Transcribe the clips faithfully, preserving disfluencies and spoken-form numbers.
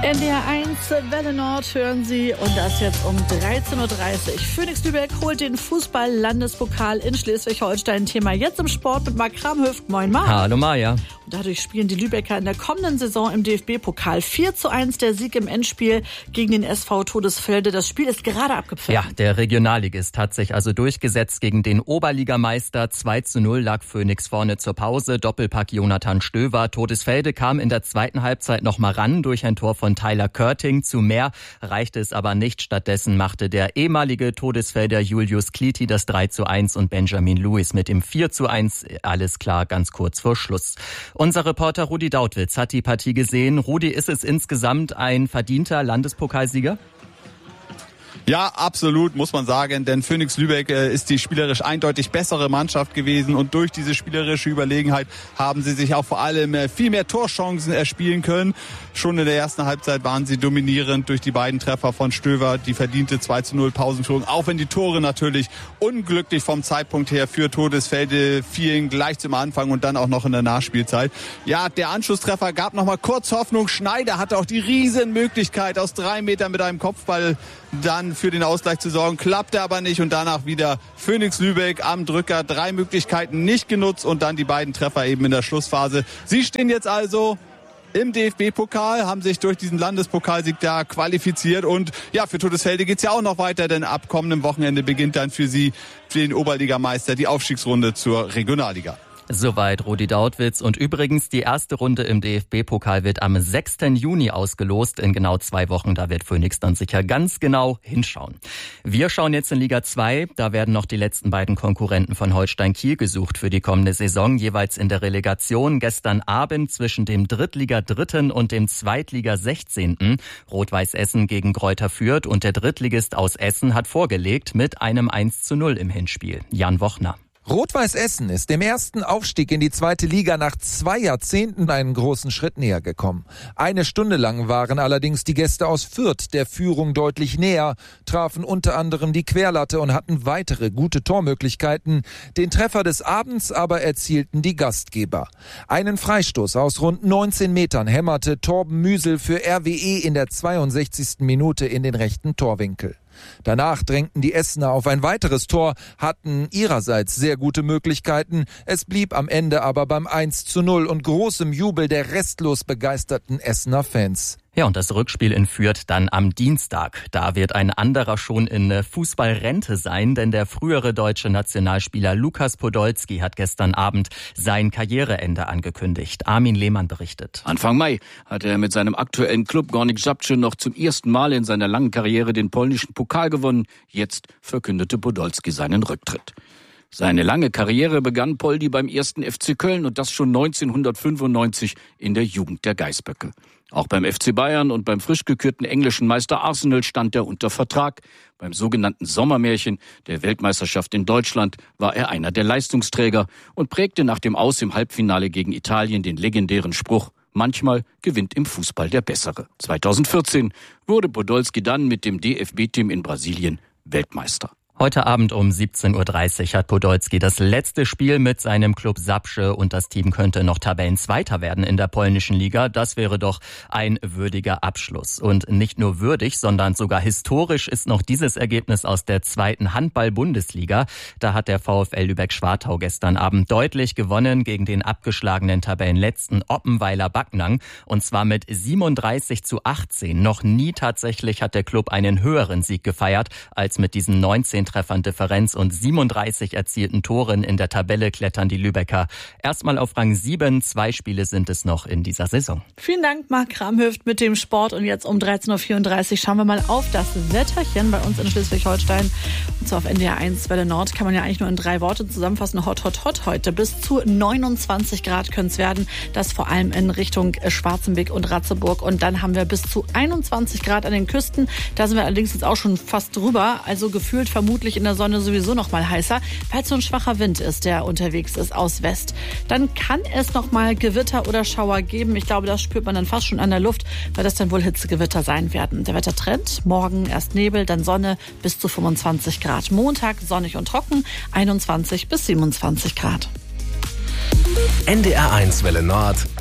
N D R eins Welle Nord hören Sie und das jetzt um dreizehn Uhr dreißig. Phoenix Lübeck holt den Fußball-Landespokal in Schleswig-Holstein. Thema jetzt im Sport mit Marc Kramhöft. Moin Marc. Hallo Maja. Und dadurch spielen die Lübecker in der kommenden Saison im D F B-Pokal. vier zu eins der Sieg im Endspiel gegen den S V Todesfelde. Das Spiel ist gerade abgepfiffen. Ja, der Regionalligist hat sich also durchgesetzt gegen den Oberligameister. zwei zu null lag Phoenix vorne zur Pause. Doppelpack Jonathan Stöver. Todesfelde kam in der zweiten Halbzeit noch mal ran durch ein Tor von Tyler Körting. Zu mehr reichte es aber nicht. Stattdessen machte der ehemalige Todesfelder Julius Kliti das drei zu eins und Benjamin Lewis mit dem vier zu eins. Alles klar, ganz kurz vor Schluss. Unser Reporter Rudi Dautwitz hat die Partie gesehen. Rudi, ist es insgesamt ein verdienter Landespokalsieger? Ja, absolut, muss man sagen, denn Phoenix Lübeck äh, ist die spielerisch eindeutig bessere Mannschaft gewesen und durch diese spielerische Überlegenheit haben sie sich auch vor allem äh, viel mehr Torchancen erspielen können. Schon in der ersten Halbzeit waren sie dominierend durch die beiden Treffer von Stöver, die verdiente zwei zu null Pausenführung, auch wenn die Tore natürlich unglücklich vom Zeitpunkt her für Todesfelde fielen, gleich zum Anfang und dann auch noch in der Nachspielzeit. Ja, der Anschlusstreffer gab noch mal kurz Hoffnung. Schneider hatte auch die Riesenmöglichkeit aus drei Metern mit einem Kopfball dann für den Ausgleich zu sorgen, klappte aber nicht und danach wieder Phoenix Lübeck am Drücker, drei Möglichkeiten nicht genutzt und dann die beiden Treffer eben in der Schlussphase. Sie stehen jetzt also im D F B-Pokal, haben sich durch diesen Landespokalsieg da qualifiziert und ja, für Todesfelde geht's ja auch noch weiter, denn ab kommendem Wochenende beginnt dann für sie, für den Oberligameister, die Aufstiegsrunde zur Regionalliga. Soweit Rudi Dautwitz. Und übrigens, die erste Runde im D F B-Pokal wird am sechsten Juni ausgelost. In genau zwei Wochen, da wird Phoenix dann sicher ganz genau hinschauen. Wir schauen jetzt in Liga zwei. Da werden noch die letzten beiden Konkurrenten von Holstein Kiel gesucht für die kommende Saison. Jeweils in der Relegation gestern Abend zwischen dem Drittliga-Dritten und dem Zweitliga-Sechzehnten. Rot-Weiß Essen gegen Greuther Fürth und der Drittligist aus Essen hat vorgelegt mit einem eins zu null im Hinspiel. Jan Wochner. Rot-Weiß Essen ist dem ersten Aufstieg in die zweite Liga nach zwei Jahrzehnten einen großen Schritt näher gekommen. Eine Stunde lang waren allerdings die Gäste aus Fürth der Führung deutlich näher, trafen unter anderem die Querlatte und hatten weitere gute Tormöglichkeiten. Den Treffer des Abends aber erzielten die Gastgeber. Einen Freistoß aus rund neunzehn Metern hämmerte Torben Müsel für R W E in der zweiundsechzigsten Minute in den rechten Torwinkel. Danach drängten die Essener auf ein weiteres Tor, hatten ihrerseits sehr gute Möglichkeiten. Es blieb am Ende aber beim eins zu null und großem Jubel der restlos begeisterten Essener Fans. Ja, und das Rückspiel in Fürth dann am Dienstag. Da wird ein anderer schon in Fußballrente sein, denn der frühere deutsche Nationalspieler Lukas Podolski hat gestern Abend sein Karriereende angekündigt. Armin Lehmann berichtet. Anfang Mai hatte er mit seinem aktuellen Klub Górnik Zabrze noch zum ersten Mal in seiner langen Karriere den polnischen Pokal gewonnen. Jetzt verkündete Podolski seinen Rücktritt. Seine lange Karriere begann Poldi beim ersten F C Köln und das schon neunzehnhundertfünfundneunzig in der Jugend der Geißböcke. Auch beim F C Bayern und beim frisch gekürten englischen Meister Arsenal stand er unter Vertrag. Beim sogenannten Sommermärchen der Weltmeisterschaft in Deutschland war er einer der Leistungsträger und prägte nach dem Aus im Halbfinale gegen Italien den legendären Spruch: Manchmal gewinnt im Fußball der Bessere. zweitausendvierzehn wurde Podolski dann mit dem D F B-Team in Brasilien Weltmeister. Heute Abend um siebzehn Uhr dreißig hat Podolski das letzte Spiel mit seinem Club Zabrze und das Team könnte noch Tabellenzweiter werden in der polnischen Liga. Das wäre doch ein würdiger Abschluss. Und nicht nur würdig, sondern sogar historisch ist noch dieses Ergebnis aus der zweiten Handball-Bundesliga. Da hat der VfL Lübeck-Schwartau gestern Abend deutlich gewonnen gegen den abgeschlagenen Tabellenletzten Oppenweiler Backnang und zwar mit siebenunddreißig zu achtzehn. Noch nie tatsächlich hat der Club einen höheren Sieg gefeiert als mit diesen neunzehn Treffern Differenz und siebenunddreißig erzielten Toren in der Tabelle klettern die Lübecker erstmal auf Rang sieben. Zwei Spiele sind es noch in dieser Saison. Vielen Dank, Marc Kramhöft mit dem Sport. Und jetzt um dreizehn Uhr vierunddreißig schauen wir mal auf das Wetterchen bei uns in Schleswig-Holstein. Und zwar auf N D R eins Welle Nord kann man ja eigentlich nur in drei Worte zusammenfassen. Hot, hot, hot heute. Bis zu neunundzwanzig Grad können es werden. Das vor allem in Richtung Schwarzenbeck und Ratzeburg. Und dann haben wir bis zu einundzwanzig Grad an den Küsten. Da sind wir allerdings jetzt auch schon fast drüber. Also gefühlt vermutlich in der Sonne sowieso noch mal heißer, weil es so ein schwacher Wind ist, der unterwegs ist aus West. Dann kann es noch mal Gewitter oder Schauer geben. Ich glaube, das spürt man dann fast schon an der Luft, weil das dann wohl Hitzegewitter sein werden. Der Wettertrend: morgen erst Nebel, dann Sonne bis zu fünfundzwanzig Grad. Montag sonnig und trocken, einundzwanzig bis siebenundzwanzig Grad. N D R eins Welle Nord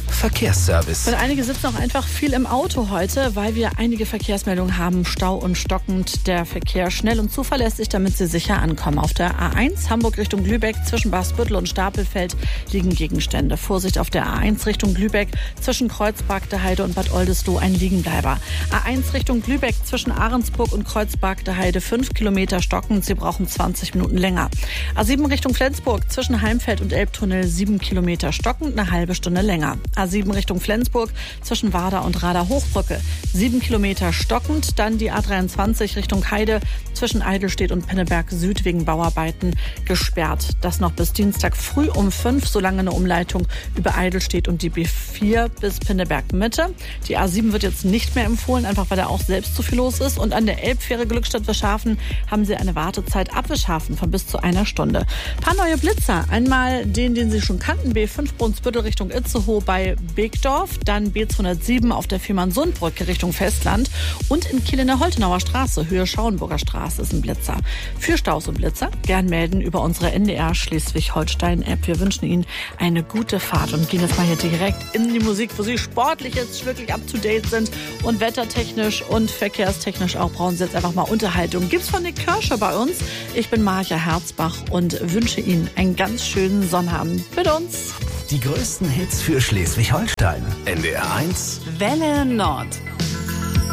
Verkehrsservice. Und einige sitzen auch einfach viel im Auto heute, weil wir einige Verkehrsmeldungen haben. Stau und stockend, der Verkehr schnell und zuverlässig, damit Sie sicher ankommen. Auf der A eins Hamburg Richtung Lübeck zwischen Bachsbüttel und Stapelfeld liegen Gegenstände. Vorsicht auf der A eins Richtung Lübeck zwischen Kreuzberg-der-Heide und Bad Oldesloe ein Liegenbleiber. A eins Richtung Lübeck zwischen Ahrensburg und Kreuzberg-der-Heide fünf Kilometer stockend. Sie brauchen zwanzig Minuten länger. A sieben Richtung Flensburg zwischen Heimfeld und Elbtunnel sieben Kilometer stockend, eine halbe Stunde länger. A sieben Richtung Flensburg zwischen Warder und Rader Hochbrücke sieben Kilometer stockend. Dann die A dreiundzwanzig Richtung Heide zwischen Eidelstedt und Pinneberg Süd wegen Bauarbeiten gesperrt. Das noch bis Dienstag früh um fünf, solange eine Umleitung über Eidelstedt und die B vier bis Pinneberg Mitte. Die A sieben wird jetzt nicht mehr empfohlen, einfach weil da auch selbst zu viel los ist. Und an der Elbfähre Glückstadt-Wischhafen haben Sie eine Wartezeit ab Wischhafen von bis zu einer Stunde. Ein paar neue Blitzer. Einmal den, den Sie schon kannten, B fünf Brunsbüttel Richtung Itzehoe bei Begdorf, dann B zweihundertsieben auf der Fehmarn-Sundbrücke Richtung Festland und in Kiel in der Holtenauer Straße, Höhe Schauenburger Straße ist ein Blitzer. Für Staus und Blitzer gern melden über unsere N D R Schleswig-Holstein-App. Wir wünschen Ihnen eine gute Fahrt und gehen jetzt mal hier direkt in die Musik, wo Sie sportlich jetzt wirklich up-to-date sind und wettertechnisch und verkehrstechnisch auch brauchen Sie jetzt einfach mal Unterhaltung. Gibt's von Nick Kirsche bei uns. Ich bin Marja Herzbach und wünsche Ihnen einen ganz schönen Sonnabend mit uns. Die größten Hits für Schleswig-Holstein. N D R eins Welle Nord.